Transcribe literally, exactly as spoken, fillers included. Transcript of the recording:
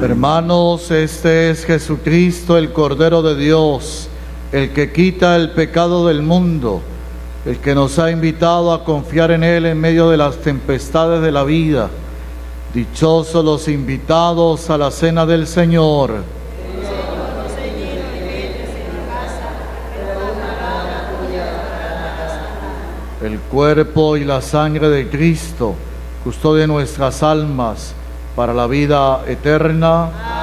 Hermanos, este es Jesucristo, el Cordero de Dios, el que quita el pecado del mundo, el que nos ha invitado a confiar en Él en medio de las tempestades de la vida. Dichosos los invitados a la cena del Señor. El cuerpo y la sangre de Cristo custodien nuestras almas para la vida eterna.